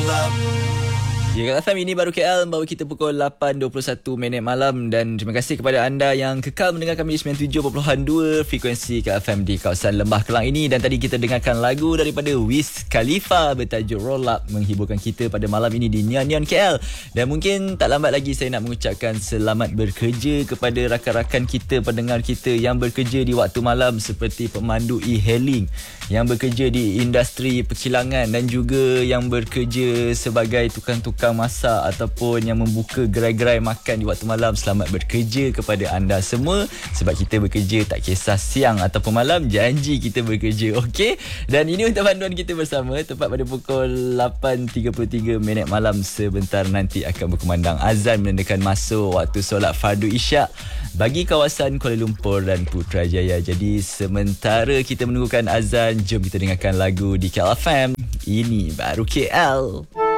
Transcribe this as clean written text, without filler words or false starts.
Ya, Kat FM ini baru KL membawa kita pukul 8.21 minit malam dan terima kasih kepada anda yang kekal mendengar kami di 97.2 frekuensi Kat FM di kawasan Lembah Kelang ini. Dan tadi kita dengarkan lagu daripada Wiz Khalifa bertajuk Roll Up menghiburkan kita pada malam ini di Neon KL. Dan mungkin tak lambat lagi saya nak mengucapkan selamat bekerja kepada rakan-rakan kita, pendengar kita yang bekerja di waktu malam seperti pemandu e-hailing, yang bekerja di industri perkilangan dan juga yang bekerja sebagai tukang-tukang masak ataupun yang membuka gerai-gerai makan di waktu malam. Selamat bekerja kepada anda semua sebab kita bekerja tak kisah siang ataupun malam, janji kita bekerja, okey? Dan ini untuk panduan kita bersama tepat pada pukul 8.33 minit malam. Sebentar nanti akan berkumandang azan menandakan masuk waktu solat fardu isyak bagi kawasan Kuala Lumpur dan Putrajaya. Jadi sementara kita menunggukan azan, jom kita dengarkan lagu di KL FM. Ini baru KL.